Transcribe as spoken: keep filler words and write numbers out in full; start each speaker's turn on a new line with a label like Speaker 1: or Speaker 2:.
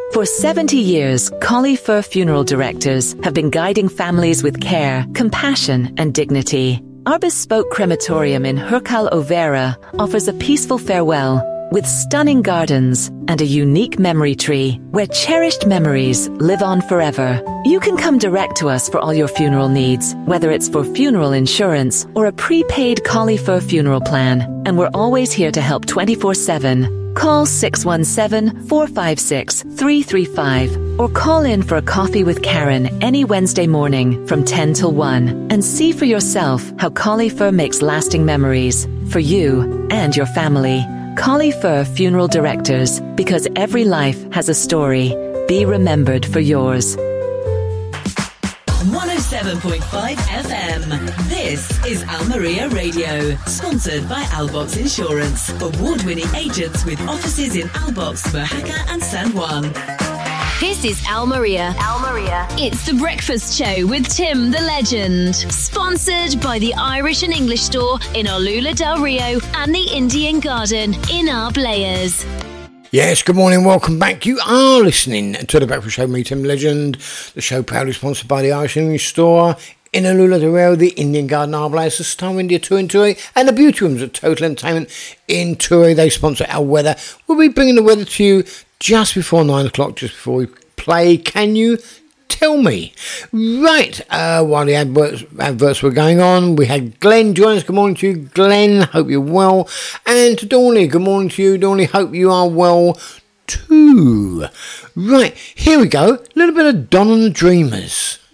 Speaker 1: For seventy years, Collie Fur Funeral Directors have been guiding families with care, compassion, and dignity. Our bespoke crematorium in Hercal Overa offers a peaceful farewell with stunning gardens and a unique memory tree where cherished memories live on forever. You can come direct to us for all your funeral needs, whether it's for funeral insurance or a prepaid Collie Fur funeral plan. And we're always here to help twenty-four seven. Call six one seven, four five six, three three five or call in for a coffee with Karen any Wednesday morning from ten till one and see for yourself how Collie Fur makes lasting memories for you and your family. Collie Fur Funeral Directors, because every life has a story. Be remembered for yours.
Speaker 2: one oh seven point five F M. This is Almeria Radio, sponsored by Albox Insurance, award-winning agents with offices in Albox, Mojaca and San Juan.
Speaker 3: This is Almeria. Almeria. It's the breakfast show with Tim the Legend. Sponsored by the Irish and English store in Olula del Rio and the Indian Garden in Arblayers.
Speaker 4: Yes, good morning, welcome back. You are listening to the breakfast show with me, Tim the Legend. The show proudly sponsored by the Irish and English store in Olula del Rio, the Indian Garden Arblayers, the Star India Tour in Touré, and the Beauty Rooms at Total Entertainment in Touré. They sponsor our weather. We'll be bringing the weather to you just before nine o'clock, just before we play Can You Tell Me? Right, uh, while the adverts, adverts were going on, we had Glenn join us. Good morning to you, Glenn. Hope you're well. And to Dawnley, good morning to you, Dawnley. Hope you are well too. Right, here we go. A little bit of Don and the Dreamers.